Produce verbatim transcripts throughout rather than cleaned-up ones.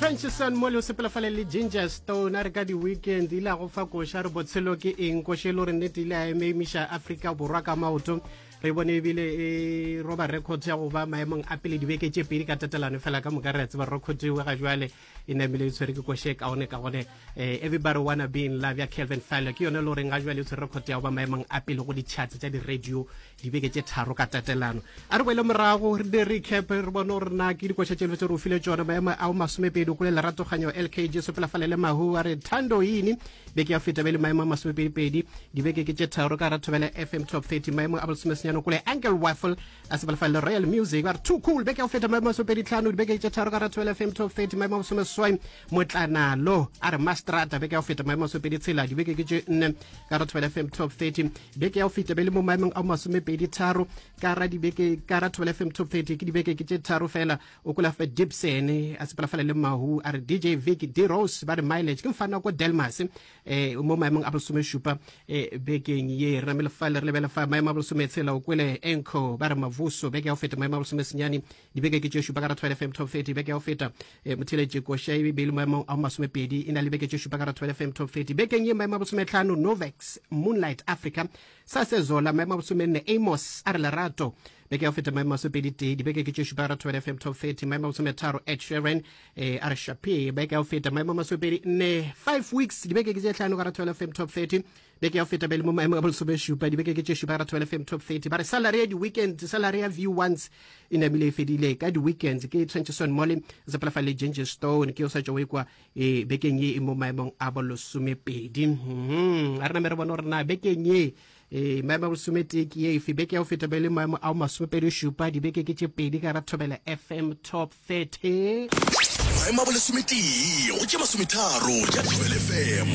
Transition mo le sepela fale le Ginger Stone a re ka di weekend ila go fa ko sha re botshelo ke eng ko shelo re nne tile a eme misha Africa borwa ka maoto re bone bile e roba record ya go ba maemong a pele di beke tše pedi ka tatelano fela ka moka re tseba record wa ga jwale ina mile tswere ke ko shake a one ka gone everybody wanna be in love ya Kelvin Fowler ke yone lo re nga jwale tswere record ya go ba maemong a pele go di charts tša di radio di beke tše tharo ka tatelano a re boele morago re de recap re bona re na ke di kwetša tše tše re file tsona maemo a masomepedi go le leratoganyo L K G sepela fale le mahu a re thando yini beke ya feta bele maemo a masomepedi di beke ke tše tharo ka rathobele F M top thirty maemo a bolsomesanyano kule Angle Waffle a sepela fale Royal Music ba re too cool beke ya feta maemo a masomepedi tlhano di beke ke tše tharo ka rathobele F M top thirty maemo a bolsomeswai motlanalo a re Mastrata beke ya feta maemo a masomepedi tshela di beke ke tše nne ka rathobele F M top thirty beke ya feta bele mo maemong a masomepedi tharo ka ra di beke ka rathobele F M top thirty ke di beke ke tše tharo fela o kula fa Gibson a sepela fale le mahu a re D J Vicky D Rose ba re mileage ke mfana ko Delmas eh mo maemong a bolsomeshupa eh bekeng ye re mele fale re lebele fa maemo a bolsometshela o kwele enko ba re mavuso beke ya feta maemo a bolsomesenyani di beke ke tše shupa ka rathobele F M top thirty beke ya feta eh motheleje ko shaibi bele maemo a masomepedi ina le beke tše shupa ka rathobele F M top thirty bekeng ye maemo a bolsometlhano Novex Moonlight Africa sa sezola maemo a bolsomenne Amos a re lerato beke ya feta maemo a masomepedi te di beke ke tše shupa ka rathobele F M top thirty maemo a bolsometharo Ed Sheeran eh a re Shapi beke ya feta maemo a masomepedi ne five weeks di beke ke tše hlano ka rathobele F M top thirty beke ya feta bele mo maemo a bolsomeshupa di beke ke tše shupa ka rathobele F M top thirty ba re salary ya di weekend salary ya view once ina mile fedile ka di weekends ke Transition Mole sepela fale Ginger Stone ke o sa tšwe kwa e bekeng ye mo maemong a bolsomepedi mhm a re na mere bona re na bekeng ye eh maemo a bolsometeki ye fi beke ya feta bele maemo a masomepedi shupa di beke ke tše pedi ka rathobele F M top thirty maemo a bolsometeki go tše masometharo tša Thobele F M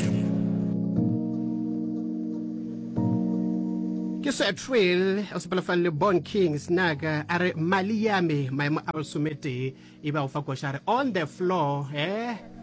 ke se trail o sepela fale Bon Kings naga are mali yame maemo a bolsomete e ba o fa ko share on the floor eh